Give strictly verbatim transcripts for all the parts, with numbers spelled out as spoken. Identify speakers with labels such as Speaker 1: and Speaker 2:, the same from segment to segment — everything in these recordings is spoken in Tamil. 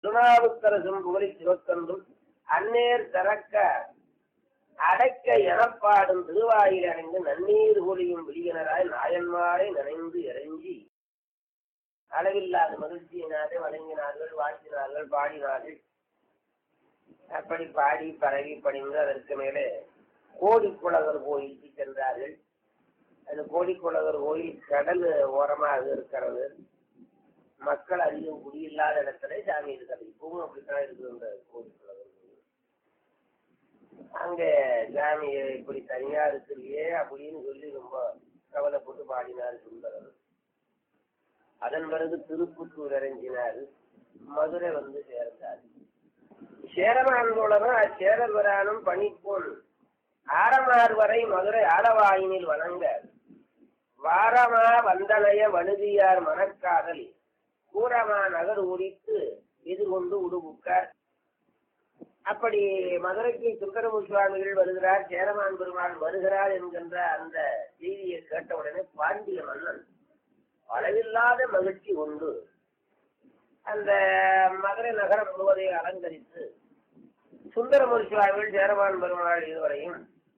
Speaker 1: திருநாவுக்கரசும் புகழி சிவக்கந்தும் அந்நேர் திறக்க அடைக்க எனப்பாடும் திருவாயில் அடைந்து நன்னீர் ஒளியும் விழியினராய் நாயன்மாரை நனைந்து இறைஞ்சி அளவில்லாத மகிழ்ச்சியினாலே வழங்கினார்கள், வாழ்த்தினார்கள், பாடினார்கள். அப்படி பாடி பரவி பணிந்து அதற்கு மேலே கோடிக்குளவர் கோயிலுக்கு சென்றார்கள். அது கோடிக்குளவர் கோயில் கடல் ஓரமாக இருக்கிறது. மக்கள் அதிகம் குடியில்லாத இடத்துல சாமி இருக்கிறது. இப்பவும் அப்படித்தான் இருக்குது இந்த கோடிக்குளவர் கோயில். அங்க சாமியை இப்படி தனியா இருக்கிறியே அப்படின்னு சொல்லி ரொம்ப கவலைப்பட்டு பாடினார் சுந்தரர். அதன் பிறகு திருப்புத்தூர் இறங்கினார். மதுரை வந்து சேர்ந்தார். சேரமான்கோளரும் அச்சேரர் வரானும் பணிப்போன் ஆரமார் வரை மதுரை ஆலவாயினில் வணங்க வாரமா வந்தனைய வழுதியார் மணக்காதல் கூரமா நகர் உரித்து எதிர்கொண்டு உடுபுக்கார். அப்படி மதுரைக்கு சுந்தரமூர்த்தி சுவாமிகள் வருகிறார், சேரமான் பெருமாள் வருகிறார் என்கின்ற அந்த செய்தியை கேட்டவுடனே பாண்டிய மன்னன் அளவில்லாத மகிழ்ச்சி கொண்டு அந்த மதுரை நகரம் முழுவதையும் அலங்கரித்து சுந்தரமூர்த்தி சுவாமிகள் சேரமான் பெருமாள் இதுவரையும்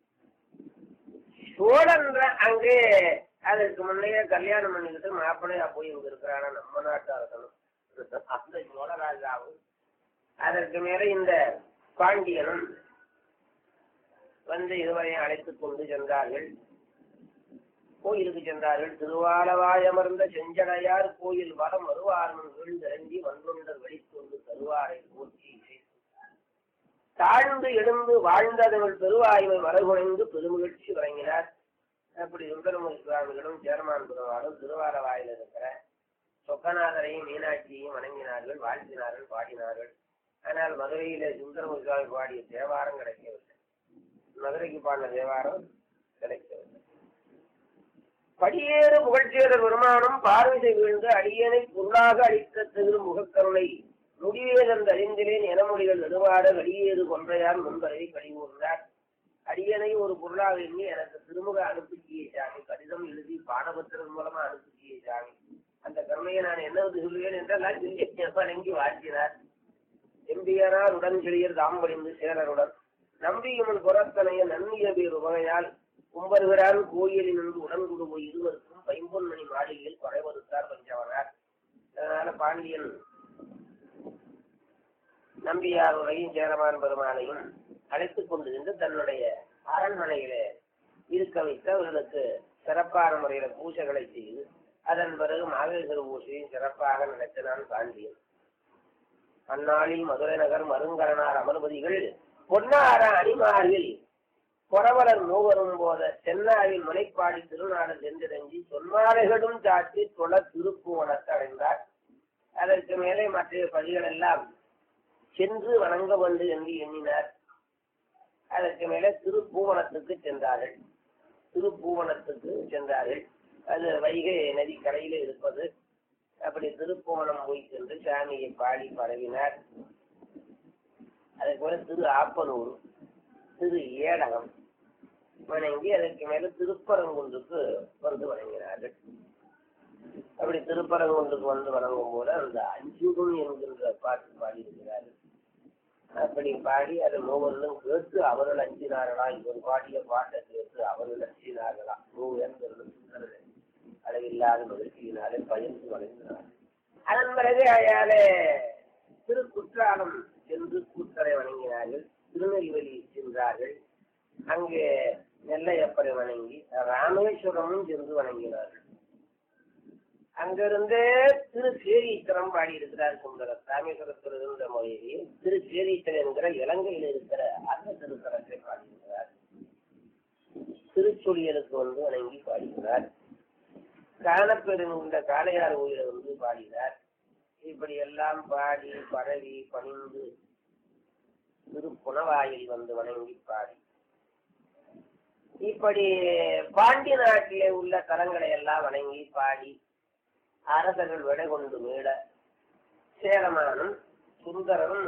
Speaker 1: சோழன் அங்கே அதற்கு முன்னையே கல்யாணம் பண்ணிக்கிட்டு மாப்பிள்ளையா போய் இங்க இருக்கிறானா நம்ம நாட்டு அரசனும் அந்த சோழராஜாவும் அதற்கு மேல இந்த பாண்டியனும் வந்து இதுவரையும் அழைத்துக் கொண்டு சென்றார்கள். கோயிலுக்கு சென்றார்கள். திருவாலவாய் அமர்ந்த செஞ்சடையார் கோயில் வரம் வருவாரும் வீழ்ந்திறங்கி வந்தொண்டர் வெளிக்கொண்டு தருவாரை போற்றி தாழ்ந்து எழுந்து வாழ்ந்தவர்கள் பெருவாய்மை மரகுணைந்து பெருமகிழ்ச்சி வழங்கினார். அப்படி சுந்தரமூர்த்தி சுவாமிகளும் சேரமான் பெருமாளும் திருவாலவாயில் இருக்கிற சொக்கநாதரையும் மீனாட்சியையும் வணங்கினார்கள், வாழ்த்தினார்கள், பாடினார்கள். ஆனால் மதுரையில சுந்தரமூர்த்தி சுவாமி பாடிய தேவாரம் கிடைக்கவில்லை. மதுரைக்கு பாடின தேவாரம் கிடைக்கவில்லை. படியேறு புகழ்ச்சியர் பெருமானும் பார்வை வீழ்ந்து அடியனை பொருளாக அளிக்க திகழும் முகக்கருணை முடிவேதந்த அறிந்திலேன் எனமொழிகள் நெடுவாட அடியேறு கொன்றையார் முன்பரை கழிவுறார். அடியனை ஒரு பொருளாக எண்ணி எனக்கு திருமுக அனுப்பிச்சியே சாமி, கடிதம் எழுதி பாடபத்திரம் மூலமா அனுப்பிச்சியே சாமி, அந்த கருணையை நான் என்ன சொல்லுவேன் என்றெல்லாம் சொல்லி வணங்கி வாழ்த்தினார். எம்பியனார் உடன் செழியர் தாம்படிந்து சேரருடன் நம்பியுமன் புறத்தனைய நன்னிய பேர் உவகையால் கும்பருகிறான் கோயிலில் நின்று உடன்குடு போய் இருவருக்கும் பைம்பொன்மணி மாளிகையில் குறைவறுத்தார் பஞ்சவனார். அதனால பாண்டியன் நம்பியாருடையும் சேரமான் பெருமாளையும் அழைத்துக் கொண்டு சென்று தன்னுடைய அரண்மனையில இருக்க வைத்து அவர்களுக்கு சிறப்பான முறையில பூஜைகளை செய்து அதன் பிறகு மாகேஸ்வர பூஜையும் சிறப்பாக நடத்தினான் பாண்டியன். அந்நாளில் மதுரை நகர் மருங்கரனார் அமர்பதிகள் பொன்னார அணிமாரில் புறவலர் மூவரும் போத சென்னாவில் முனைப்பாடி திருநாடு சென்றிறங்கி சொன்னாலைகளும் சாட்டி தொழ திருப்புவனத்தை அடைந்தார். அதற்கு மேலே மற்ற பதிகள் எல்லாம் சென்று வணங்க வேண்டும் என்று எண்ணினார். அதற்கு மேலே திருப்பூவனத்துக்கு சென்றார்கள். திருப்பூவனத்துக்கு சென்றார்கள். அது வைகை நதி கரையில இருப்பது. அப்படி திருப்புவனம் போய் சென்று சாமியை பாடி பரவினார். அதுக்கு மேல திரு ஆப்பனூர், திரு ஏடகம் வணங்கி அதற்கு மேல திருப்பரங்குன்றுக்கு வந்து வணங்கினார்கள். அப்படி திருப்பரங்குன்றுக்கு வந்து வணங்கும் போது அந்த அஞ்சுகம் என்கின்ற பாட்டு பாடி இருக்கிறார்கள். அப்படி பாடி அதை மூவர்களும் கேட்டு அவர்கள் அஞ்சினார்களா, இவர் பாடிய பாட்டை கேட்டு அவர்கள் அஞ்சினார்களா, மூவர்கள் அளவில்லாத மகிழ்ச்சியினாலே பயந்து வணங்கினார்கள். அதன் பிறகு அயாலே திருக்குற்றாலம் சென்று கூத்தரை வணங்கினார்கள். திருநெல்வேலி சென்றார்கள். அங்கே நெல்லையப்பரை வணங்கி ராமேஸ்வரமும் சென்று வணங்கினார்கள். அங்கிருந்தே திரு சேரீச்சரம் பாடி இருக்கிறார் சுந்தரர். ராமேஸ்வரத்தில் இருந்த மொழியை திரு சேரீச்சரம் என்கிற இலங்கையில் இருக்கிற அந்த திருத்தலத்தை பாடியிருக்கிறார். திருச்சொலியலுக்கு வந்து வணங்கி பாடினார். காணப்பெருங்கிற காளையார் கோயிலை வந்து பாடினார். இப்படி எல்லாம் பாடி பரவி பணிந்து திருப்புணவாயில் வந்து வணங்கி பாடி இப்படி பாண்டிய நாட்டிலே உள்ள தலங்களை எல்லாம் வணங்கி பாடி அரசர்கள் விடை கொண்டு மீள சேரமானும் சுந்தரரும்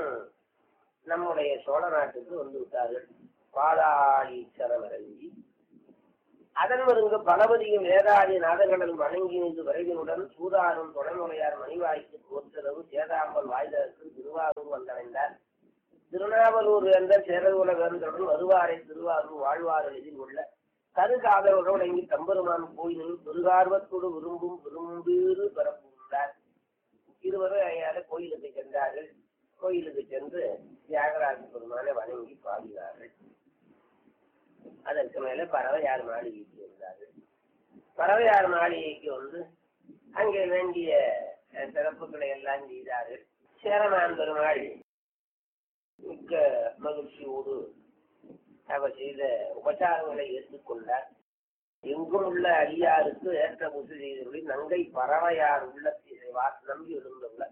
Speaker 1: நம்முடைய சோழ நாட்டுக்கு வந்து விட்டார்கள். பாதாளீச்சரம் இறங்கி அதன் வருங்க பலபதியும் வேதாதி நாதகடல் வணங்கி நின்று விரைவினுடன் சூதாரும் தொலைமுறையார் மணிவாய்க்கு தோற்றரவு சேதாம்பல் வாய்தற்கு திருவாரூர் வந்தடைந்தார். திருநாவலூர் என்ற சேரகுல வேந்தருடன் வருவாரை திருவாரூர் வாழ்வாறு எதிர் உள்ள கருகாதவரோடு வழங்கி தம்பெருமான் கோயிலில் பெருகார்வத்தோடு விரும்பும் விரும்பீறு பரப்புகிறார். இருவரும் ஐயாறு கோயிலுக்கு சென்றார்கள். கோயிலுக்கு சென்று தியாகராஜ பெருமானை வணங்கி பாடினார்கள். அதற்கு மேல பறவையார் மாளிகைக்கு வந்தார்கள். பறவையார் மாளிகைக்கு வந்து அங்கே வேண்டிய சிறப்புகளை எல்லாம் செய்தார்கள். சேரமான் பெருமாள் மிக்க மகிழ்ச்சியோடு அவர் செய்த உபச்சாரங்களை ஏற்றுக்கொண்டார். எங்கும் உள்ள அடியாருக்கு ஏற்ற முசு செய்தபடி நங்கை பறவையார் உள்ளத்தை நம்பி எழுந்துள்ளார்.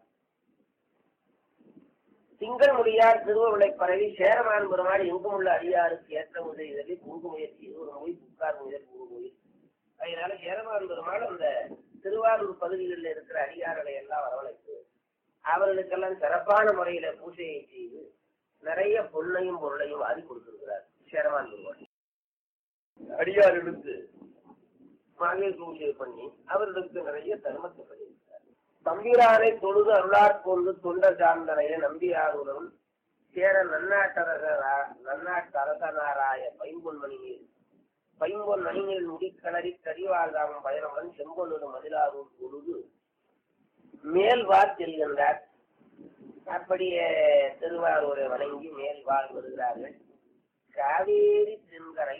Speaker 1: திங்கள் முடியார் திருவருளை பரவி சேரமான் பெருமாள் எங்கும் உள்ள அடியாருக்கு ஏற்ற முதலி குங்கு முயற்சி ஒரு மொழி புக்கார் முதல் குரு மொழி. அதனால சேரமான் பெருமாள் அந்த திருவாரூர் பகுதிகளில் இருக்கிற அடியார்களை எல்லாம் வரவழைத்து அவர்களுக்கெல்லாம் சிறப்பான முறையில பூஜையை செய்து நிறைய பொருளையும் பொருளையும் வாரி கொடுத்திருக்கிறார். சேரமான் பெருமாள் அடியார்களுக்கு மகளிர் பூஜை பண்ணி அவர்களுக்கு நிறைய தர்மத்தை பண்ணியிருக்கிறார். தம்பிரானை தொழுது அருளாற் கொண்டு தொண்டர் சார்ந்தனைய நம்பியாருடன் சேர நன்னாட்டரசரா நன்னாட்டரசனாராய பைம்பொன்மணி நீர் பைம்பொன் மணிநீர் முடிக்கணறி கரிவாழ்தாமம் பயணமுடன் செம்பொன்னூர் மதிலாரூர் பொழுது மேல்வார் செல்கின்றார். அப்படியே திருவாரூரை வணங்கி மேல்வார் வருகிறார்கள். காவேரி தென்கரை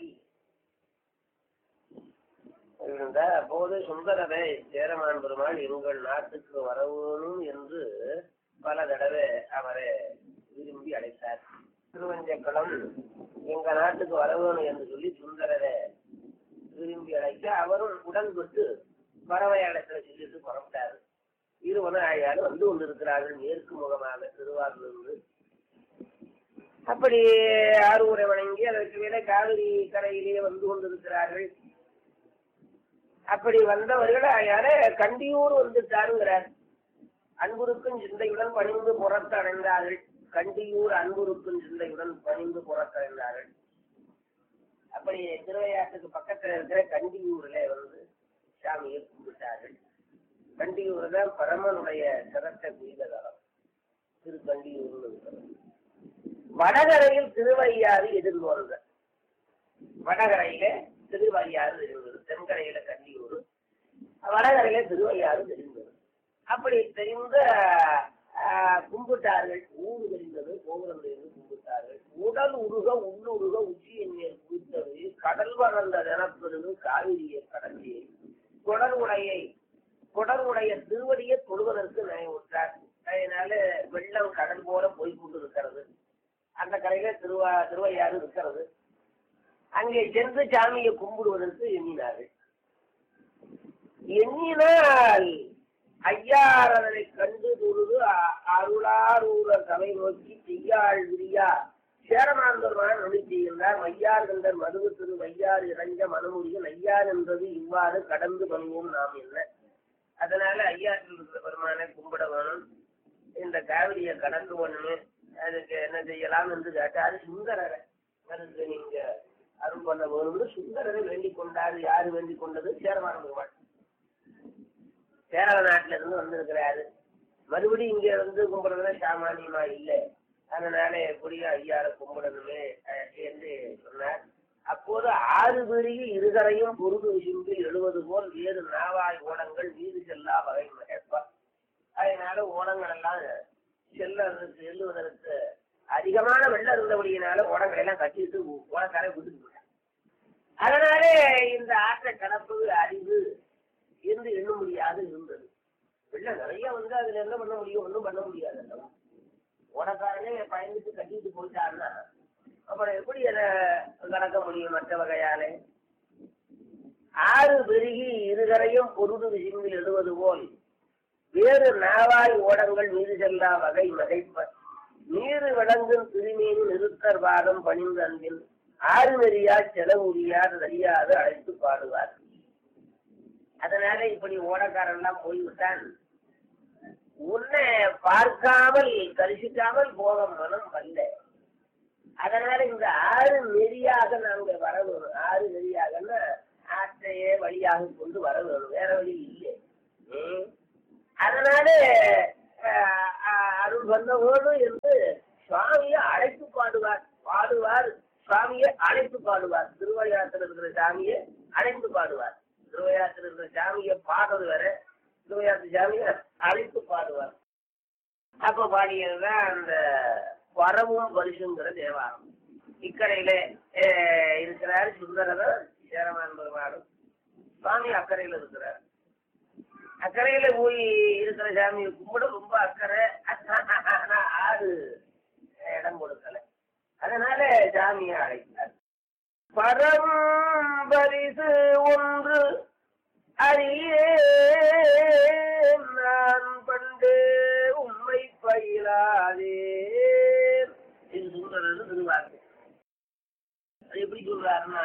Speaker 1: இருந்த அப்போது சுந்தரரை சேரமான் பெருமாள் எங்கள் நாட்டுக்கு வரவேணும் என்று பல தடவை அவரை விரும்பி அழைத்தார். திருவஞ்சக்களம் எங்க நாட்டுக்கு வரவேணும் என்று சொல்லி சுந்தரரை விரும்பி அழைக்க அவரும் உடன்பட்டு பறவையாளத்துல சொல்லிட்டு புறப்பட்டாரு. இருவரும் ஆயாலும் வந்து கொண்டிருக்கிறார்கள் மேற்கு முகமாக திருவாரூர். அப்படி ஆரூரை வணங்கி அதற்கு மேலே காவிரி கரையிலே வந்து கொண்டிருக்கிறார்கள். அப்படி வந்தவர்கள் யார கண்டியூர் வந்துட்டாருங்கிறார். அன்புருக்கும் சிந்தையுடன் பணிந்து புறத்தடைந்தார்கள். கண்டியூர் அன்புருக்கும் சிந்தையுடன் பணிந்து புறத்தடைந்தார்கள். அப்படி திருவையாற்றுக்கு பக்கத்துல இருக்கிற கண்டியூர்ல வந்து சாமியை கும்பிட்டார்கள். கண்டியூர் தான் பரமனுடைய சிரத்தை புரிதலம் திரு கண்டியூர். வடகரையில் திருவையாறு எதிர்கோருங்க. வடகரையில திருவையாறு தெரிந்தது, தென்கரையில கண்டியூர், வடகரையில திருவையாறு தெரிந்தது. அப்படி தெரிந்த கும்பிட்டார்கள். ஊடு தெரிந்தது, கோபுரம் தெரிந்து கும்பிட்டார்கள். உடல் உருக உள்ளுருக உச்சியின் மேல் குவித்தது கடல் வளர்ந்த நிலப்பெருகு காவிரியை கடலியை கொடர்வுடையை கொடர்வுடைய திருவடியை தொடுவதற்கு நயம் விட்டார். அதனால வெள்ளம் கடல் போல போய் கொண்டு இருக்கிறது. அந்த கரையில திருவா திருவையாறு இருக்கிறது. அங்கே சென்று சாமியை கும்பிடுவதற்கு எண்ணினார்கள். எண்ணினால் ஐயாரதனை கண்டு தொழுது அருளாரூர சபை நோக்கி செய்யாள் விரியா சேரமாந்தர்மான நொடி செய்கின்றார். வையார் கண்டர் மதுவு திரு வையாறு இறஞ்ச மனமுடியும் ஐயார் என்றது இவ்வாறு கடந்து பண்ணுவோம் நாம் என்ன. அதனால ஐயாறு இருக்கிற பெருமானை கும்பிட வேணும், இந்த காவிரியை கடந்து ஒண்ணு அதுக்கு என்ன செய்யலாம் என்று கேட்டாரு. சுந்தரரை அதுக்கு நீங்க அருள் பண்ண வேணும்னு சுந்தரரை வேண்டிக் கொண்டாரு. யாரு வேண்டிக் கொண்டது? சேரமான பெருமாள். கேரள நாட்டில இருந்து வந்திருக்கிறாரு. மறுபடியும் இங்க வந்து கும்பிடுறதுல சாமானியமா இல்லை. அதனால எப்படியும் ஐயாரை கும்பிடணுமே என்று சொன்னார். அப்போது ஆறு பெரிய இருகரையும் பொருது விசும்பி எழுவது போல் வேறு நாவாய் ஓடங்கள் வீடு செல்லா வகை மகேற்பா. அதனால ஓடங்கள் எல்லாம் செல்ல செல்லுவதற்கு அதிகமான வெள்ளம் இருந்தபடியினால ஓடங்களை எல்லாம் கட்டிட்டு ஓடக்காரை விட்டுட்டு போட்டாங்க. அதனாலே இந்த ஆற்றை கடப்பது அறிவு என்று எண்ண முடியாது இருந்தது. வெள்ளம் நிறைய வந்து அதுல என்ன பண்ண முடியும்? ஒன்றும் பண்ண முடியாது. ஓடக்காரனே பயந்துட்டு கட்டிட்டு போயிட்டாருன்னா அப்புறம் எப்படி அதை கடக்க முடியும் மற்ற வகையாலே? ஆறு பெருகி இருகரையும் பொருது விசும்பில் எழுவது போல் வேறு நாவாய் ஓடங்கள் மீது செல்லா வகை மகைப்ப நீரு விளங்கும் திருமேனி நிறுத்தர் வாதம் பணிந்து அன்பில் ஆறு நெறியா செலவுரியார் அறியாது அழைத்து பாடுவார். அதனால இப்படி ஓடக்காரெல்லாம் போய்விட்டான். உன்னை பார்க்காமல் தரிசிக்காமல் போக மனம் வல்ல. அதனால இந்த ஆறு நெறியாக நாங்க வரணும். ஆறு நெறியாகன்னா ஆற்றையே வழியாக கொண்டு வர வேணும், வேற வழி இல்லை. அதனால அருள் வந்தவோடு என்று சுவாமியை அழைத்து பாடுவார் பாடுவார் சுவாமியை அழைத்து பாடுவார். திருவையாற்றில் இருக்கிற சாமியை அழைத்து பாடுவார். திருவையாற்றில் இருக்கிற சாமியை பாடுறது வேற, திருவையாற்று சாமியை அழைத்து பாடுவார். அப்ப பாடியதுதான் அந்த வரவும் பரிசுங்கிற தேவாரம். இக்கரையில இருக்கிறார் சுந்தரர் சேரமான் பெருமாளும், சுவாமி அக்கறையில இருக்கிறார். அக்கறையில போய் இருக்கிற சாமியை கும்பிட ரொம்ப அக்கறை, ஆனா ஆறு இடம் கொடுக்கல. அதனால சாமியை அழைத்தார். பரம் பரிசு ஒன்று அறியே நான் பண்டு உண்மை பயிலாதே. இது சுந்தரர் திருவாக்கு. அது எப்படி சொல்றாருன்னா,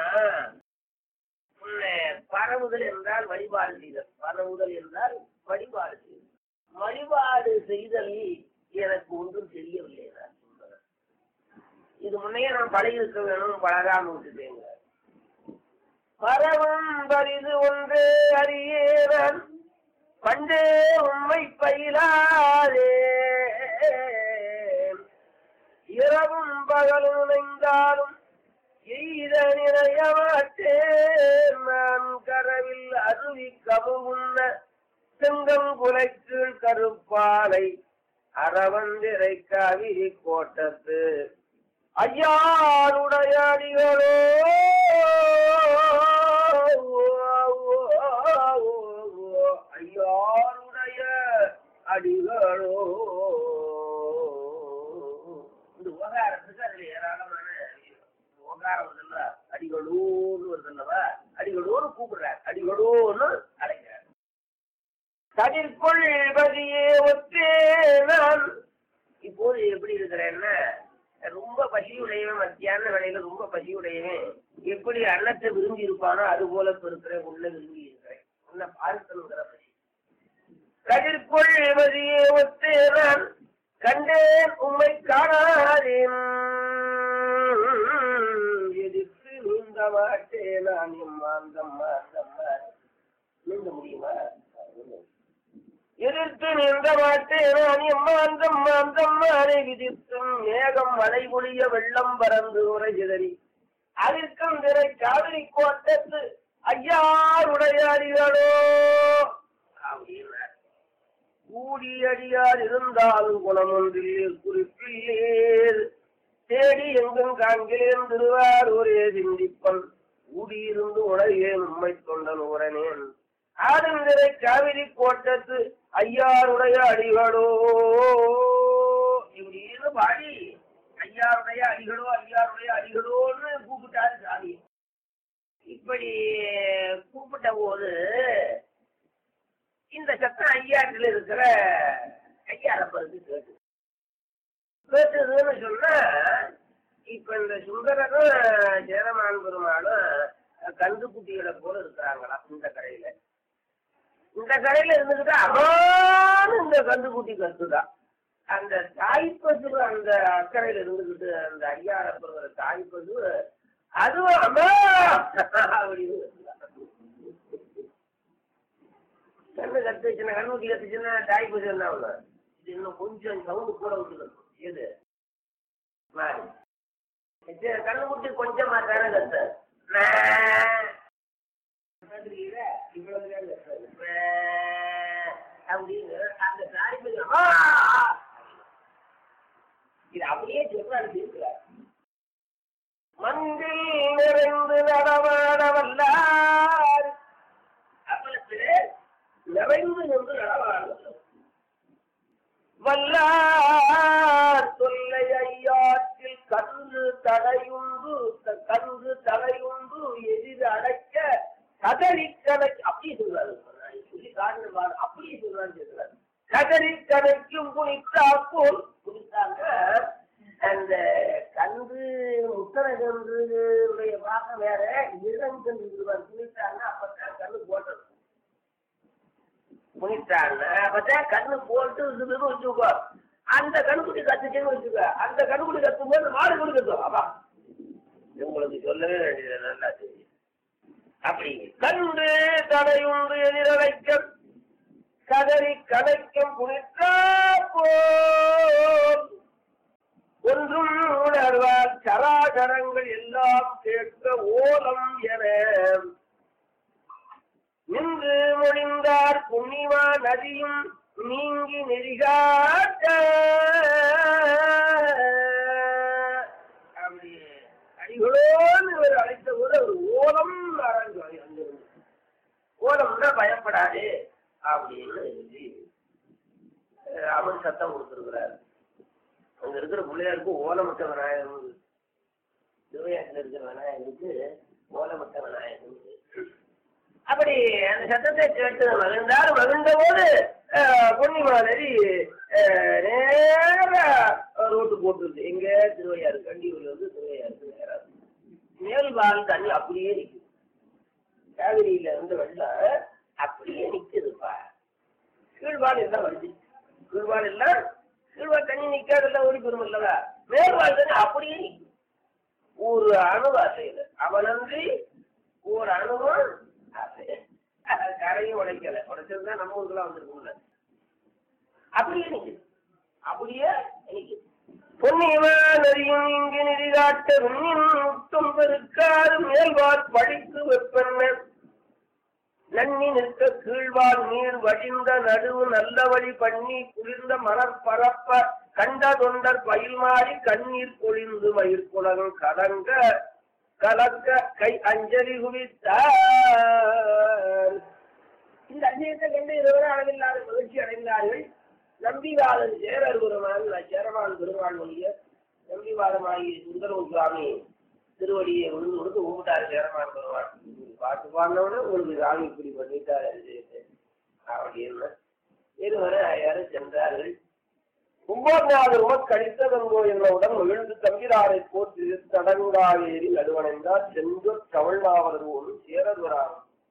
Speaker 1: பரவுதல் என்றால் வழிபாடு செய்தல், பரவுதல் என்றால் வழிபாடு செய்தல். வழிபாடு செய்தல் எனக்கு ஒன்றும் தெரியவில்லை. இது முன்னையே நான் பழகி இருக்க வேணும், பழகாம விட்டுட்டேங்க. பரவும் பரிது ஒன்று அறியேன் பண்டே உண்மை பயிலாதே. இரவும் பகலும் நினைந்தாலும் எய்த நிறைய மாட்டேன் நான். கரவில் அருவி கமுகுன்ன செங்கம் குலைக்கு கருப்பாலை அறவந்திரை காவிரி கோட்டத்து ஐயாருடைய அடிகளோ ஐயாருடைய அடிகளோ. இந்த உபகாரத்துக்கு அதுல ஏராளமான உபகாரம் வருதுல்ல, அடிகளோன்னு வருதுல்லவா, அடிகளோன்னு கூப்பிடுறார், அடிகளோன்னு அழைக்கிறார். தனிற்கொள் பதியே ஒத்தே நான். இப்போது எப்படி இருக்கிறேன்னா, ரொம்ப பசியுடையவன், மத்தியான வேலையில ரொம்ப பசியுடையவன் எப்படி அன்னத்தை விரும்பி இருப்பானோ அது போல இருக்கிறேன், உள்ள விரும்பி இருக்கிறேன், உன்னை பார்க்கணுங்கிற பசி. கதிர்கொள் பதியே ஒத்தே நான் கண்டேன் உண்மை காணாதேன். எதிர்த்து நீந்த மாட்டேன் நான் எம்மாந்தம்மா நீந்த முடியுமா? எதிர்த்து நின்ற மாட்டேன் நான் எம்மாந்தம் மாந்தம்மானை விதித்தும் மேகம் மழை பொழிய வெள்ளம் பறந்து உரை சிதறி அதற்கும் திரை காவிரி கோட்டத்து ஐயாருடைய அடிகளோ. கூடியடியார் இருந்தாலும் குணமொன்றில் குறிப்பில்லேர் தேடி எங்கும் காண்கிறேன் திருவாரூரே சிந்திப்பன் கூடியிருந்து உலகே உண்மை தொண்டன் ஊரனேன் ஆடுந்திரை காவிரி கோட்டத்து ஐயாருடைய அடிகளோ. இப்படின்னு பாடி ஐயாருடைய அடிகளோ ஐயாருடைய அடிகளோன்னு கூப்பிட்டாரு சாமி. இப்படி கூப்பிட்ட போது இந்த சத்தம் ஐயாட்டில் இருக்கிற ஐயாரப்பருக்கு கேட்டு கேட்டதுன்னு சொன்னா, இப்ப இந்த சுந்தரரும் சேரமான் பெருமாளும் கந்து குட்டிகளை போல இருக்கிறாங்களா இந்த கரையில. இந்த கரையில இருந்துகிட்டு அம்மான்னு இந்த கந்து குட்டி கத்துதான். அந்த தாய்ப்பசு அந்த அக்கறையில இருந்துகிட்டு அந்த ஐயாரப்படுற தாய்ப்பசு அதுவும் அம்மா அப்படின்னு கண்ணு கத்துச்சுன்னா கண்ணுக்குட்டி கத்துச்சுன்னா தாய்ப்பசு என்ன ஆகல, இது இன்னும் கொஞ்சம் சவுண்டு கூட விட்டுக்கணும். எது கண்ணுக்குட்டி கொஞ்சம் மாத்தான கத்து அப்படின்னு அந்த தாய்ப்பசு இது அப்படியே சொல்றாரு இருக்கிறார். மந்தில் நிறைந்து நடமாட வல்லார் அப்பளத்திலே நிறைந்து நின்று நடமாட வல்லார் தொல்லை ஐயாற்றில் கன்று தடையுண்டு கன்று தடையுண்டு எதிர் அடைக்க கதறி கடை அப்படி சொல்றாரு. சொல்லி காரணம் அப்படியே சொல்றாரு சொல்றாரு. கதறி கடைக்கும் குனித்தாப்போல் குனித்தாங்க. அந்த கன்று முத்தனை கன்றுடைய பாகம் வேற, இளங்கன்று குனித்தாங்க. அப்பதான் கண்ணு போட்டது குனித்தாங்க. அப்பதான் கண்ணு போட்டு வச்சுக்கோ. அந்த கண்ணுக்குட்டி கத்துச்சுன்னு வச்சுக்க, அந்த கண்ணுக்குட்டி கத்தும் போது மாடு குடி கத்தும். அப்பா உங்களுக்கு சொல்லவே வேண்டியது நல்லா தெரியும். அப்படி கண்டு தடையுண்டு எதிரழைக்க கதறி கலைக்கம் புனித்தா போல் ஒன்றும் உணர்வால் சராசரங்கள் எல்லாம் கேட்க ஓலம் என நின்று மொழிந்தார் புண்ணிமா நதியும் நீங்கி நெறிகாட்ட. அப்படி அடிகளோடு இவர் அழைத்த போது ஒரு ஓலம் ஆரம்பிச்சு ஓலம்னா பயப்படாது அப்படின்னு சொல்லி அவர் சத்தம் கொடுத்திருக்கிறார். அங்க இருக்கிற பிள்ளையாருக்கு ஓலமிட்ட விநாயகர், திருவையாற்றில் இருக்கிற விநாயகருக்கு ஓலமிட்ட விநாயகர். அப்படி அந்த சத்தத்தை கேட்டு மகிழ்ந்தார். மகிழ்ந்த போது பொன்னிமா நதி நேர ரோட்டு போட்டுருக்கு. எங்க திருவையாறு கண்டியூர்ல வந்து திருவையாருக்கு நேரம் மேல்வால் தண்ணி அப்படியே நிற்குது. காவிரியில இருந்து வெள்ளம் அப்படியே நிக்குதுப்பா. கீழ்வால் எல்லாம் வருது. கீழ்வால் எல்லாம் கீழ்வால் தண்ணி நிக்காதெல்லாம் ஓடி பெறும் இல்லவா. மேல்வால் தண்ணி அப்படியே நிற்கும். ஒரு அணுவ அசைது அவனன்றி ஒரு அணுவும் அசைய கரையும் உடைக்கல. உடைச்சதுதான் நம்ம ஊருக்குலாம் வந்துருக்கும்ல. அப்படியே நிக்குது. அப்படியே நிக்குது. பொன்னியமா நதியும் இங்கு நெறிகாட்ட முத்தும் பெருக்காறு மேல்வால் படித்து வெப்பெண்ண நன்னி நிற்க கீழ்வால் நீர் வடிந்த நடுவு நல்ல வழி பண்ணி குளிர்ந்த மலர் பரப்ப கண்ட தொண்டர் பயில் மாறி கண்ணீர் பொழிந்து மயிர்குலகம் கலங்க கலக்க கை அஞ்சலி குவித்தார். இந்த அஞ்சலியத்தை கண்டு இருவரும் அளவில்லாத மகிழ்ச்சி அடைந்தார்கள். நம்பிவாதன் சேரர் பெருமான் சேரவான் பெருமான் மொழிய நம்பிவாதமாகிய சுந்தரம் சுவாமி திருவடியை விழுந்து கொடுத்து ஊட்டாரு சேரமான் பெருமான். பாட்டு பாடினோட உங்களுக்கு சாமி இப்படி பண்ணிட்டாரு அப்படின்னு இருவரை யாரும் சென்றார்கள். கும்போநாதர் உமக்கழித்ததங்கோ என்னவுடன் மகிழ்ந்து தம்பிராரை போட்டு தடங்காவேரி நடுவணைந்தார் சென்றோர் கவழ்நாவலர் சேரர்வராம்.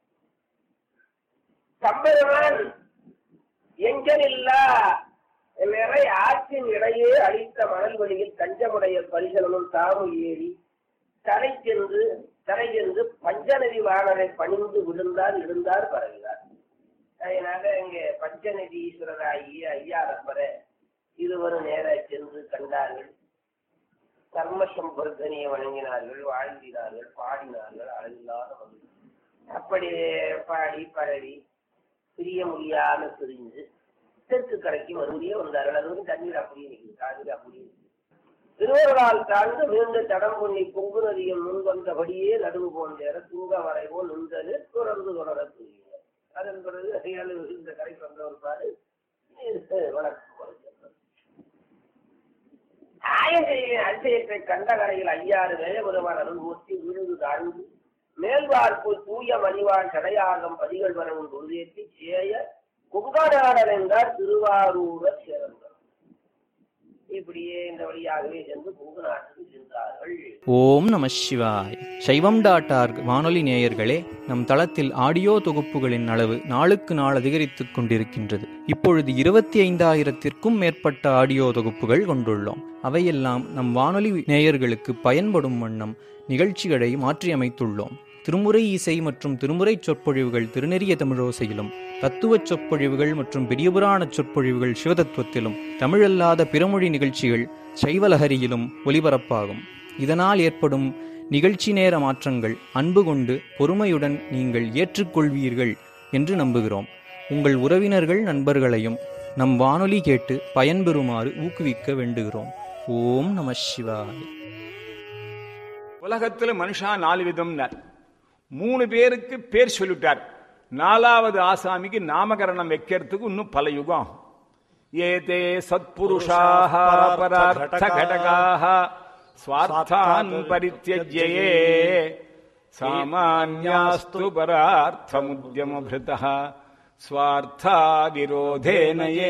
Speaker 1: தம்பெருமான் எங்கனில்லா நிறை ஆற்றின் இடையே அழித்த மணல் வழியில் தஞ்சமுடைய பரிசலனும் தாமு ஏறி தரை சென்று தரை சென்று பஞ்சநதி வாணரை பணிந்து விழுந்தார் இருந்தார் பரவினார். அதனால இங்கே பஞ்சநதி ஈஸ்வரராகிய ஐயாரப்பர இருவரும் நேர சென்று கண்டார்கள். கர்மசம்பர்தனியை வணங்கினார்கள், வாழ்ந்தினார்கள், பாடினார்கள். அளவில்லாத மகிழ்ச்சி. அப்படி பாடி பரவி பிரிய முடியாம பிரிஞ்சு தெற்கு கரைக்கு மறுபடியும் வந்தார்கள். அது வந்து தண்ணீர் அப்படியே நிற்குது. காவிரி அப்படியே நிற்குது. திருவருளால் தாழ்ந்து மீண்டு தடம் பொன்னி பொங்கு நதியும் முன்வந்தபடியே நடுவு போன்ற தூங்க வரைவோ நின்றது தொடர்ந்து தொடர தூங்கினார். அதன் பிறகு அதையால் இந்த கரைக்கு வந்தவர் பாடு வழக்கு ஆயகையின் அதிசயத்தை கண்ட கரையில் ஐயாறு வேயபுரமான அனுபவத்தி விழுந்து தாழ்ந்து மேல்வார்ப்பு தூய மணிவான் கடையாகம் பதிகள் வரவும் பொருளேற்றி சேய குங்காடாடர் என்றார் திருவாரூரர் சேர்ந்தார். இப்படியே இந்த வழியாகவே சென்று குங்குநாட்டுக்கு சென்றார்கள்.
Speaker 2: ஓம் நம சிவாய். சைவம் டாட் ஆர்க் வானொலி நேயர்களே, நம் தளத்தில் ஆடியோ தொகுப்புகளின் அளவு நாளுக்கு நாள் அதிகரித்துக் கொண்டிருக்கின்றது. இப்பொழுது இருபத்தி ஐந்தாயிரத்திற்கும் மேற்பட்ட ஆடியோ தொகுப்புகள் கொண்டுள்ளோம். அவையெல்லாம் நம் வானொலி நேயர்களுக்கு பயன்படும் வண்ணம் நிகழ்ச்சிகளை மாற்றியமைத்துள்ளோம். திருமுறை இசை மற்றும் திருமுறை சொற்பொழிவுகள் திருநெறிய தமிழோசையிலும், தத்துவச் சொற்பொழிவுகள் மற்றும் பெரியபுராண சொற்பொழிவுகள் சிவதத்துவத்திலும், தமிழல்லாத பிறமொழி நிகழ்ச்சிகள் சைவலஹரியிலும் ஒலிபரப்பாகும். இதனால் ஏற்படும் நிகழ்ச்சி நேர மாற்றங்கள் அன்பு கொண்டு பொறுமையுடன் நீங்கள் ஏற்றுக்கொள்வீர்கள் என்று நம்புகிறோம். உங்கள் உறவினர்கள் நண்பர்களையும் நம் வானொலி கேட்டு பயன்பெறுமாறு ஊக்குவிக்க வேண்டுகிறோம். ஓம் நம சிவாய்.
Speaker 3: உலகத்துல மனுஷா நாலு விதம். மூணு பேருக்கு பேர் சொல்லிட்டார். நாலாவது ஆசாமிக்கு நாமகரணம் வைக்கிறதுக்கு இன்னும் பல யுகம். ஏதே சத்புருஷாஹ பரார்த்த கடகாஹ ஸ்வார்த்தான் பரித்யஜ்யே சாமான்யாஸ்து பரார்த்தமுத்யமப்ருதஹ ஸ்வார்த்தா விரோதேனயே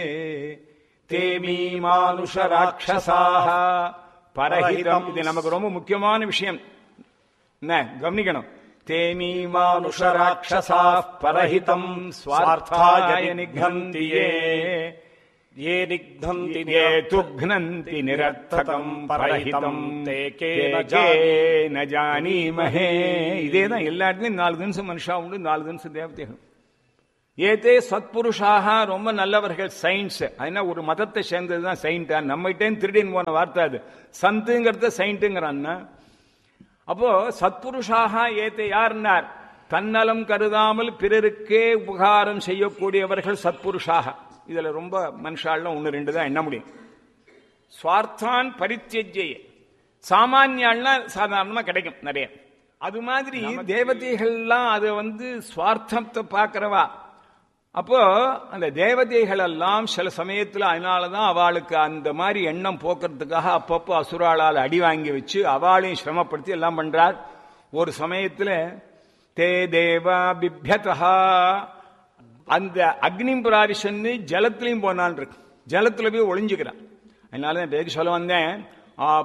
Speaker 3: தேமீ மானுஷ ராட்சசாஹ பரஹிதம். இது நமக்கு ரொம்ப முக்கியமான விஷயம். என்ன கவனிக்கணும். தேமீ மானுஷ ராட்சசாः பரஹிதம் ஸ்வார்த்தாய நிகந்தியே.
Speaker 4: ये निघ्नन्ति
Speaker 3: ये तुघ्नन्ति निरर्थकम् परहितम्
Speaker 4: ते
Speaker 3: के
Speaker 4: केन
Speaker 3: न जानीमहे. இதேதான் எல்லா இடத்துலயும் நாலு தினசம் மனுஷா உண்டு, நாலு தினசம் தேவதைகள். ஏதே சத்புருஷாக ரொம்ப நல்லவர்கள். சயின்ஸ் அதனா ஒரு மதத்தை சேர்ந்ததுதான் சயின்டா? நம்மகிட்டே திருடின்னு போன வார்த்தை அது. சந்துங்கிறத சயின்ட்டுங்கிறான்னா அப்போ சத்புருஷாக ஏதே யார்னார்? தன்னலம் கருதாமல் பிறருக்கே உபகாரம் செய்யக்கூடியவர்கள் சத்புருஷாக. இதுல ரொம்ப மனுஷாலாம் ஒன்னு ரெண்டு தான் எண்ண முடியும். சுவார்த்தான் பரித்தியஜ்ய சாமானியாள்னா சாதாரணமா கிடைக்கும் நிறைய. அது மாதிரி தேவதைகள்லாம் அது வந்து சுவார்த்தத்தை பார்க்கிறவா. அப்போ அந்த தேவதைகள் எல்லாம் சில சமயத்தில் அதனாலதான் அவளுக்கு அந்த மாதிரி எண்ணம் போக்குறதுக்காக அப்பப்போ அசுராளால் அடி வாங்கி வச்சு அவளையும் சிரமப்படுத்தி எல்லாம் பண்றார். ஒரு சமயத்துல தே தேவா பிப்யதா அந்த அக்னி பிராரிஷன்னு ஜலத்திலையும் போனான் இருக்கு. ஜலத்துல போய் ஒளிஞ்சுக்கிறான். அதனால பேருக்கு சொல்ல வந்தேன்,